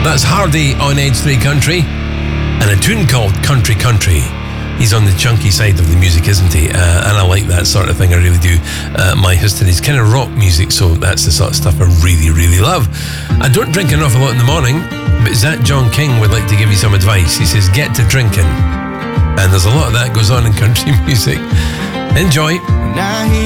That's Hardy on H3 Country, and a tune called Country Country. He's on the chunky side of the music, isn't he? And I like that sort of thing, I really do. My history is kind of rock music, so that's the sort of stuff I really, really love. I don't drink an awful lot in the morning, but Zach John King would like to give you some advice. He says, get to drinking. And there's a lot of that goes on in country music. Enjoy. Now